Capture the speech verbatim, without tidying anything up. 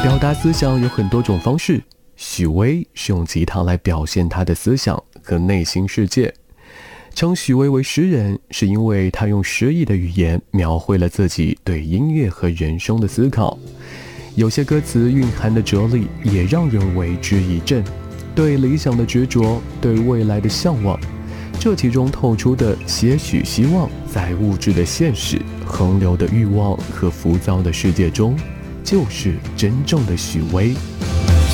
表达思想有很多种方式，许巍是用吉他来表现他的思想和内心世界。称许巍为诗人，是因为他用诗意的语言描绘了自己对音乐和人生的思考。有些歌词蕴含的哲理也让人为之一振，对理想的执着，对未来的向往，这其中透出的些许希望，在物质的现实、横流的欲望和浮躁的世界中，就是真正的许巍。